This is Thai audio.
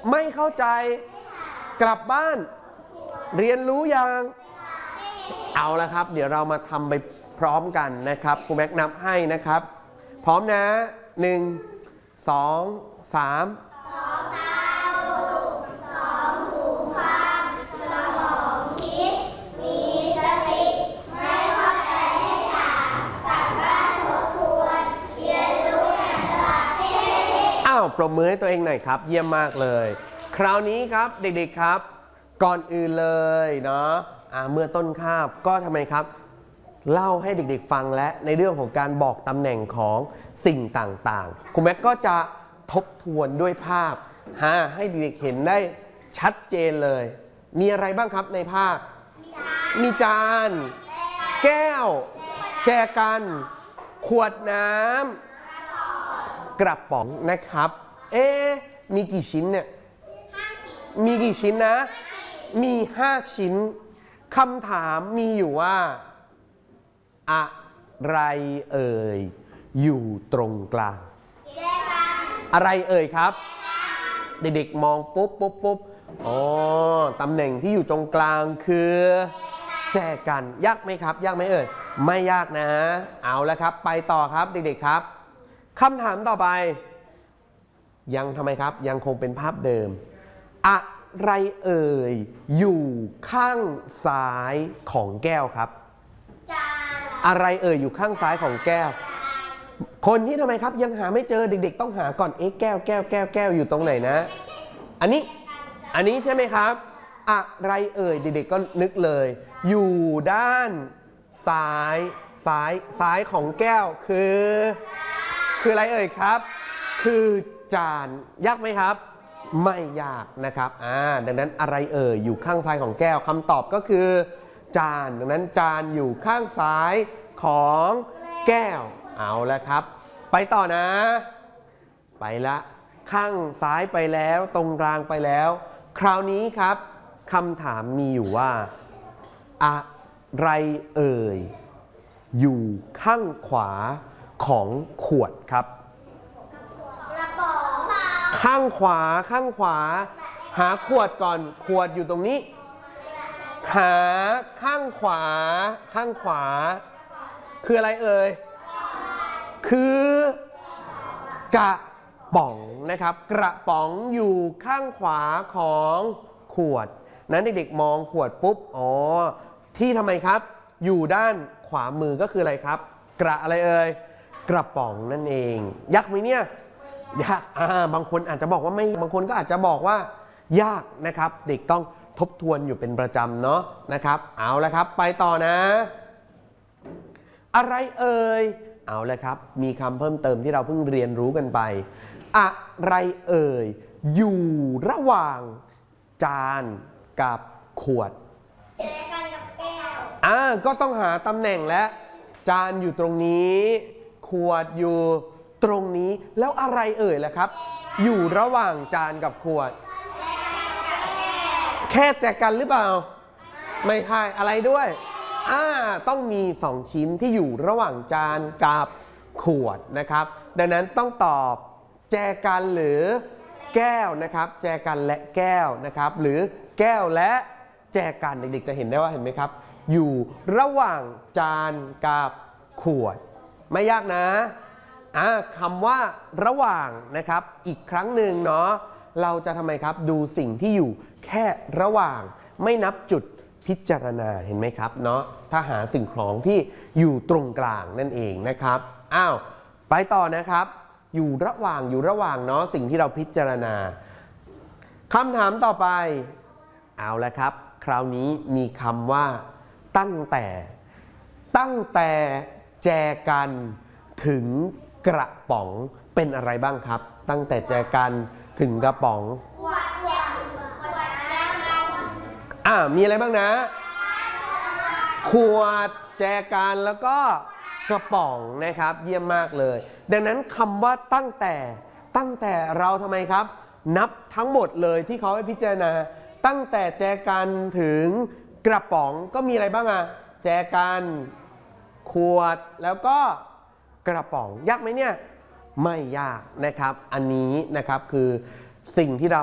ไม่เข้าใจกลับบ้านเรียนรู้ยังเอาละครับเดี๋ยวเรามาทำไปพร้อมกันนะครับครูแม็กนับให้นะครับพร้อมนะ1 2 3ปรบมือให้ตัวเองหน่อยครับเยี่ยมมากเลยคราวนี้ครับเด็กๆครับก่อนอื่นเลยเนาะเมื่อต้นคาบก็ทำไมครับเล่าให้เด็กๆฟังและในเรื่องของการบอกตำแหน่งของสิ่งต่างๆครูแม็กก็จะทบทวนด้วยภาพให้เด็กๆเห็นได้ชัดเจนเลยมีอะไรบ้างครับในภาพมีจานแก้วแจกันขวดน้ำกระป๋องนะครับมีกี่ชิ้นเนี่ยมีกี่ชิ้นนะมี5ชิ้นคำถามมีอยู่ว่าอะไรเอ่ยอยู่ตรงกลางอะไรเอ่ยครับเด็กๆมองปุ๊บตำแหน่งที่อยู่ตรงกลางคือแจกันยากไหมครับยากไหมเอ่ยไม่ยากนะเอาละครับไปต่อครับเด็กๆครับคำถามต่อไปยังทำไมครับยังคงเป็นภาพเดิมอะไรเอ่ยอยู่ข้างซ้ายของแก้วครับอะไรเอ่ยอยู่ข้างซ้ายของแก้วคนที่ทำไมครับยังหาไม่เจอเด็กๆต้องหาก่อนแก้วอยู่ตรงไหนนะอันนี้ใช่ไหมครับอะไรเอ่ยเด็กๆก็นึกเลยอยู่ด้านซ้ายของแก้วคืออะไรเอ่ยครับคือจานยากไหมครับไม่ยากนะครับดังนั้นอะไรเอ่ยอยู่ข้างซ้ายของแก้วคำตอบก็คือจานดังนั้นจานอยู่ข้างซ้ายของแก้วเอาละครับไปต่อนะไปละข้างซ้ายไปแล้วตรงกลางไปแล้วคราวนี้ครับคำถามมีอยู่ว่าอะไรเอ่ยอยู่ข้างขวาของขวดครับข้างขวาหาขวดก่อนขวดอยู่ตรงนี้หาข้างขวาคืออะไรเอ่ยคือกระป๋องนะครับกระป๋องอยู่ข้างขวาของขวดนั้นเด็กๆมองขวดปุ๊บที่ทำไมครับอยู่ด้านขวามือก็คืออะไรครับอะไรเอ่ยกระป๋องนั่นเองยากไหมเนี่ยยากบางคนอาจจะบอกว่าไม่บางคนก็อาจจะบอกว่ายากนะครับเด็กต้องทบทวนอยู่เป็นประจำเนาะนะครับเอาละครับไปต่อนะอะไรเอ่ยเอาละครับมีคำเพิ่มเติมที่เราเพิ่งเรียนรู้กันไปอะไรเอ่ยอยู่ระหว่างจานกับขวดก็ต้องหาตำแหน่งและจานอยู่ตรงนี้ขวดอยู่ตรงนี้แล้วอะไรเอ่ยล่ะครับอยู่ระหว่างจานกับขวดแค่แจกันหรือเปล่าไม่ใช่อะไรด้วยต้องมี2ชิ้นที่อยู่ระหว่างจานกับขวดนะครับดังนั้นต้องตอบแจกันหรือแก้วนะครับแจกันและแก้วนะครับหรือแก้วและแจกันเด็กๆจะเห็นได้ว่าเห็นไหมครับอยู่ระหว่างจานกับขวดไม่ยากนะคำว่าระหว่างนะครับอีกครั้งหนึ่งเนาะเราจะทำไมครับดูสิ่งที่อยู่แค่ระหว่างไม่นับจุดพิจารณาเห็นไหมครับเนาะถ้าหาสิ่งของที่อยู่ตรงกลางนั่นเองนะครับไปต่อนะครับอยู่ระหว่างเนาะสิ่งที่เราพิจารณาคำถามต่อไปเอาละครับคราวนี้มีคำว่าตั้งแต่แจกันถึงกระป๋องเป็นอะไรบ้างครับตั้งแต่แจกันถึงกระป๋องมีอะไรบ้างนะขวดแจกันแล้วก็กระป๋องนะครับเยี่ยมมากเลยดังนั้นคำว่าตั้งแต่เราทำไมครับนับทั้งหมดเลยที่เขาให้พิจารณาตั้งแต่แจกันถึงกระป๋องก็มีอะไรบ้างแจกันขวดแล้วก็กระป๋องยากไหมเนี่ยไม่ยากนะครับอันนี้นะครับคือสิ่งที่เรา